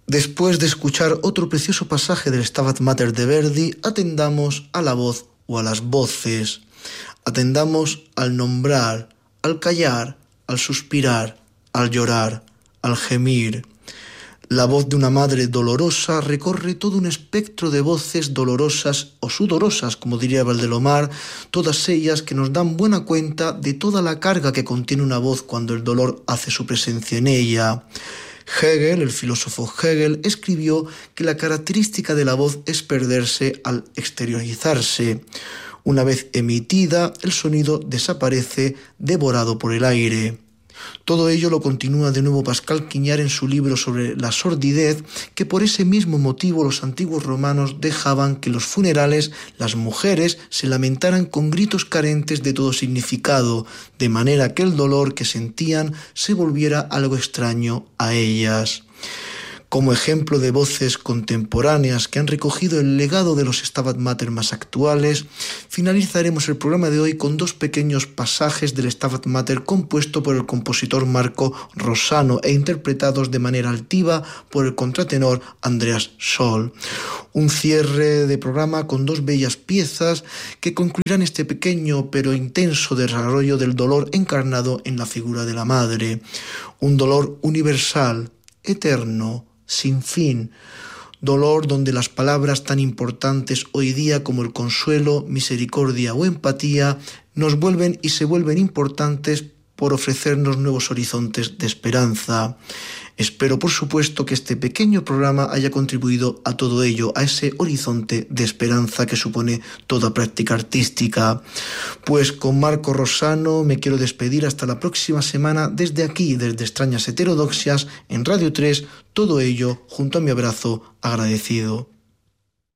Después de escuchar otro precioso pasaje del Stabat Mater de Verdi, atendamos a la voz o a las voces. Atendamos al nombrar, al callar, al suspirar, al llorar, al gemir. La voz de una madre dolorosa recorre todo un espectro de voces dolorosas o sudorosas, como diría Valdelomar, todas ellas que nos dan buena cuenta de toda la carga que contiene una voz cuando el dolor hace su presencia en ella. Hegel, el filósofo Hegel, escribió que la característica de la voz es perderse al exteriorizarse. Una vez emitida, el sonido desaparece devorado por el aire. Todo ello lo continúa de nuevo Pascal Quignard en su libro sobre la sordidez, que por ese mismo motivo los antiguos romanos dejaban que en los funerales las mujeres se lamentaran con gritos carentes de todo significado, de manera que el dolor que sentían se volviera algo extraño a ellas. Como ejemplo de voces contemporáneas que han recogido el legado de los Stabat Mater más actuales, finalizaremos el programa de hoy con dos pequeños pasajes del Stabat Mater compuesto por el compositor Marco Rossano e interpretados de manera altiva por el contratenor Andreas Scholl. Un cierre de programa con dos bellas piezas que concluirán este pequeño pero intenso desarrollo del dolor encarnado en la figura de la madre. Un dolor universal, eterno, sin fin, dolor donde las palabras tan importantes hoy día como el consuelo, misericordia o empatía nos vuelven y se vuelven importantes por ofrecernos nuevos horizontes de esperanza. Espero, por supuesto, que este pequeño programa haya contribuido a todo ello, a ese horizonte de esperanza que supone toda práctica artística. Pues con Marco Rossano me quiero despedir hasta la próxima semana desde aquí, desde Extrañas Heterodoxias, en Radio 3, todo ello junto a mi abrazo agradecido.